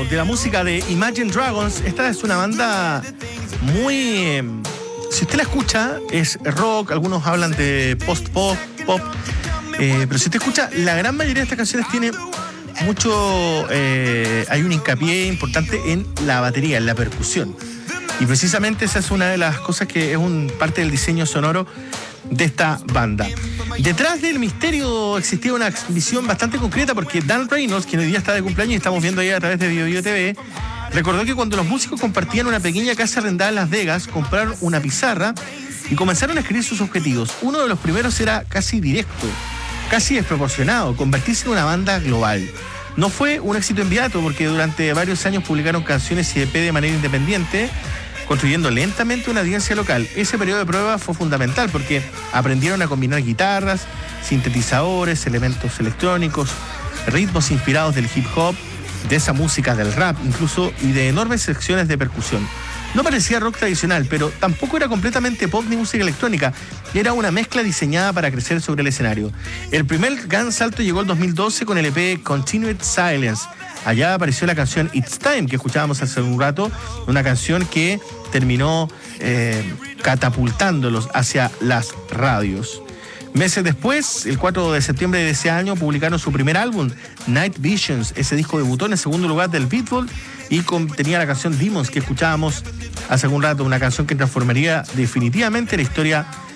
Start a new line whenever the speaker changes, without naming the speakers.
de la música de Imagine Dragons. Esta es una banda muy... si usted la escucha, es rock, algunos hablan de post-pop, pop, pero si usted escucha, la gran mayoría de estas canciones tiene mucho... hay un hincapié importante en la batería, en la percusión. Y precisamente esa es una de las cosas que es parte del diseño sonoro de esta banda. Detrás del misterio existía una visión bastante concreta, porque Dan Reynolds, quien hoy día está de cumpleaños y estamos viendo ahí a través de BioBio TV, recordó que cuando los músicos compartían una pequeña casa arrendada en Las Vegas, compraron una pizarra y comenzaron a escribir sus objetivos. Uno de los primeros era casi directo, casi desproporcionado: convertirse en una banda global. No fue un éxito inmediato, porque durante varios años publicaron canciones y EP de manera independiente, construyendo lentamente una audiencia local. Ese periodo de prueba fue fundamental porque aprendieron a combinar guitarras, sintetizadores, elementos electrónicos, ritmos inspirados del hip hop, de esa música del rap incluso, y de enormes secciones de percusión. No parecía rock tradicional, pero tampoco era completamente pop ni música electrónica. Era una mezcla diseñada para crecer sobre el escenario. El primer gran salto llegó el 2012 con el EP Continued Silence. Allá apareció la canción It's Time, que escuchábamos hace un rato, una canción que terminó catapultándolos hacia las radios. Meses después, el 4 de septiembre de ese año, publicaron su primer álbum, Night Visions. Ese disco debutó en el segundo lugar del Beatport y contenía la canción Demons, que escuchábamos hace un rato, una canción que transformaría definitivamente la historia